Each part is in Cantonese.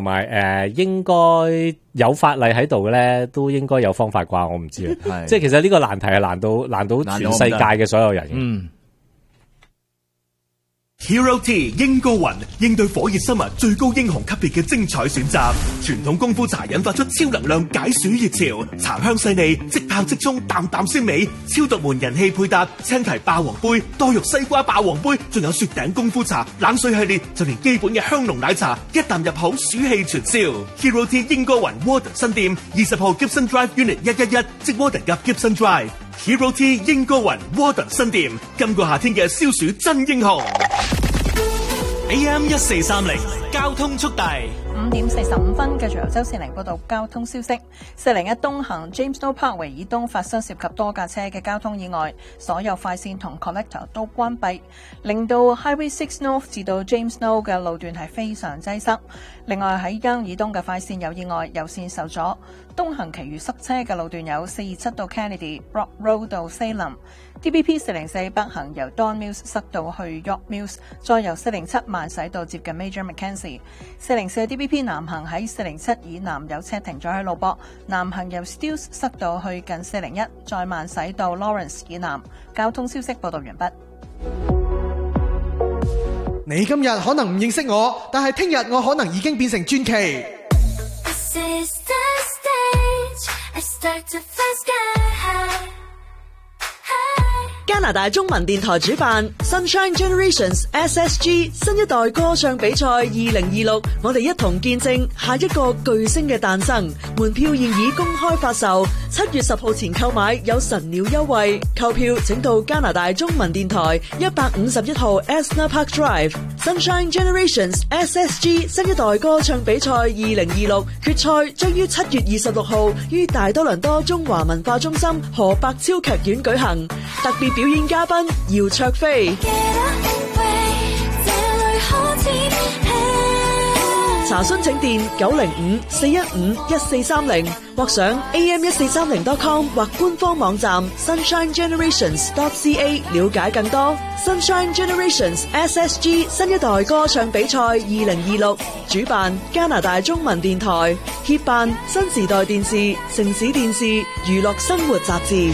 埋應該有法例喺度咧，都應該有方法啩，我唔知啊。即係其實呢個難題係難到全世界嘅所有人。 Hero T 英高雲應對火熱生物最高英雄級別嘅精彩選擇，傳統功夫茶引發出超能量解暑熱潮，茶香細膩，即泡即沖，淡淡鮮美，超獨門人氣配搭，青提霸王杯、多肉西瓜霸王杯，仲有雪頂功夫茶、冷水系列，就連基本嘅香濃奶茶，一啖入口暑氣全消。Hero T 英高雲 Warden 新店20號 Gibson Drive Unit 111，即 Warden 夾 Gibson Drive。Hero T 英高雲 Warden 新店，今個夏天嘅消暑真英雄。AM 1430交通速遞 5點45分，繼續由周善玲報道交通消息。401東行 James Snow Parkway 以東發生涉及多架車嘅交通意外，所有快線同 collector 都關閉，令到 Highway 6 North 至到 James Snow 嘅路段係非常擠塞。另外喺央以東嘅快線有意外，右線受阻。東行其餘塞車嘅路段有427到 Kennedy、Brock Road 到 Salem、DBP 404北行由 Don Mills 塞到去 York Mills， 再由407慢駛到接近 Major Mackenzie。404 DBP 南行喺407以南有車停咗喺路壆，南行由 Steeles 塞到去近401，再慢駛到 Lawrence 以南。交通消息報道完畢。 你今日可能唔認識我，但係聽日我可能已經變成傳奇。 加拿大中文電台主辦 Sunshine Generations SSG 新一代歌唱比賽2026，我哋一同見證下一個巨星嘅誕生。門票現已公開發售，7月10號前購買有神鳥優惠。購票請到加拿大中文電台151號 Esna Park Drive。Sunshine Generations SSG 新一代歌唱比賽2026決賽將於7月26號於大多倫多中華文化中心何伯超劇院舉行。特別表演嘉賓姚卓飛。查詢請電905-415-1430或上 am1430.com 或官方網站 sunshinegenerations.ca 了解更多。Sunshine Generations SSG 新一代歌唱比賽2026主辦加拿大中文電台，協辦新時代電視、城市電視、娛樂生活雜誌。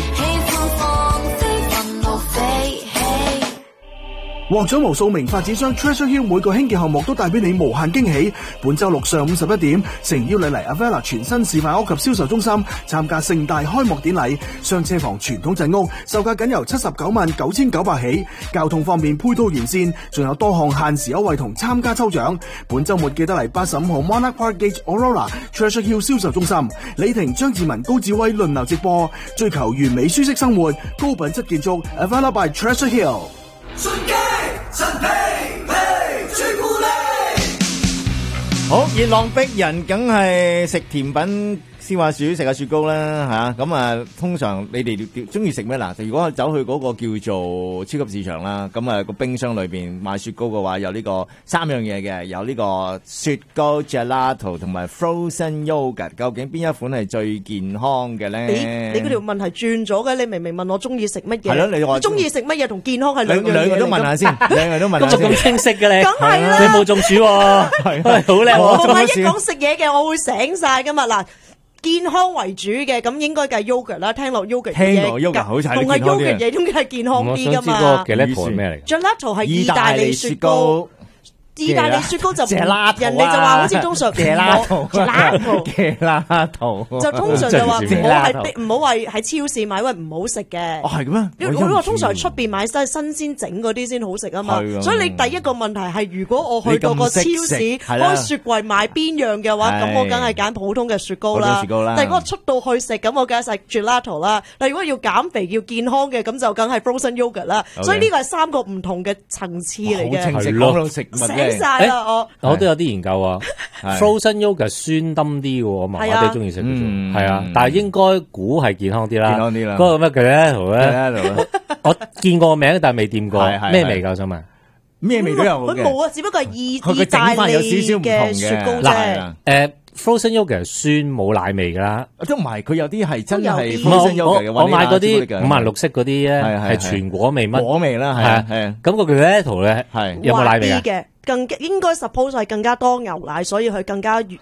獲獎無數名發展商 Treasure Hill 每個興建項目都帶俾你無限驚喜。本周六上午11點，誠邀你嚟 Avella 全新示範屋及銷售中心參加盛大開幕典禮。雙車房傳統陣屋售價僅由799900起，交通方面配套完善，仲有多項限時優惠同參加抽獎。本周末記得嚟85號 Monarch Park Gate Aurora Treasure Hill 銷售中心，李婷、張志文、高志威輪流直播，追求完美舒適生活，高品質建築 Avella by Treasure Hill。 順機陳皮皮朱古力， 好熱浪逼人，梗係食甜品。燒下薯，食下雪糕啦嚇，咁啊通常你哋中意食咩嗱？如果走去嗰個叫做超級市場啦，咁啊個冰箱裏邊買雪糕嘅話，有呢個3樣嘢嘅，有呢個雪糕 gelato 同埋 frozen yogurt， 究竟邊一款係最健康嘅咧？ 你嗰條問題轉咗嘅，你明明問我中意食乜嘢？ 係咯，你話中意食乜嘢同健康係兩樣嘢都問下先，兩樣都問下先。 咁清晰嘅你， 梗係啦， 你冇中暑喎，係好叻喎。 我唔係一講食嘢嘅，我會醒晒噶嘛嗱。健康為主嘅，咁應該計 yogurt 啦。聽落 yogurt 嘅嘢， 好似係同係 yogurt 嘢，應該係健康啲噶嘛。 我想知個 gelato 係咩嚟 ？gelato 係意大利雪糕。意大利雪糕就人哋就話好似通常就通常就話唔好話喺超市買，因為唔好食嘅。 哦係咁咩？ 因為我通常喺出邊買都係新鮮整嗰啲先好食啊嘛。所以你第一個問題係，如果我去到個超市開雪櫃買邊樣嘅話，咁我梗係揀普通嘅雪糕啦。但係如果出到去食，咁我梗係食 gelato 啦。但係如果要減肥要健康嘅，咁就梗係 frozen yogurt 啦。所以呢個係3個唔同嘅層次嚟嘅。 好清晰講到食物。 醒晒啦我都有啲研究啊 ，frozen yogurt 酸冧啲嘅，我麻麻地中意食嘅啫，係啊，但係應該估係健康啲啦。嗰個咩嘅咧？我見過名，但係未掂過，咩味㗎？我想問， 咩味都有嘅。 佢冇啊，只不過係意大利嘅雪糕啫。 frozen yogurt 酸冇奶味㗎啦， 都唔係，佢有啲係真係 frozen yogurt 嘅。 我買嗰啲5顏6色嗰啲咧，係全果味乜果味啦，係啊。 咁個 gelato 咧，有冇奶味啊？ 應該 suppose 係更加多牛奶，所以佢更加